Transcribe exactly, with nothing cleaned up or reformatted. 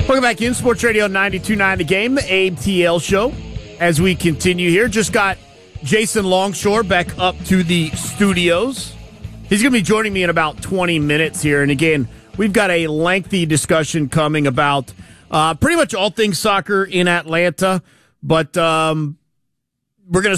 Welcome back in Sports Radio ninety-two point nine The Game, the A T L show. As we continue here, just got Jason Longshore back up to the studios. He's going to be joining me in about twenty minutes here. And again, we've got a lengthy discussion coming about uh, pretty much all things soccer in Atlanta. But um, we're going to